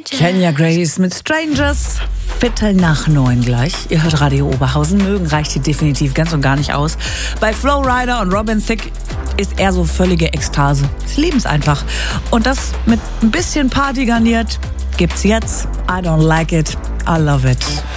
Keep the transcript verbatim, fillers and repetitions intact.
Kenya Grace mit Strangers. Viertel nach neun gleich. Ihr hört Radio Oberhausen. Mögen reicht hier definitiv ganz und gar nicht aus. Bei Flo Rida und Robin Thicke ist eher so völlige Ekstase. Sie lieben es einfach. Und das mit ein bisschen Party garniert gibt's jetzt. I don't like it, I love it.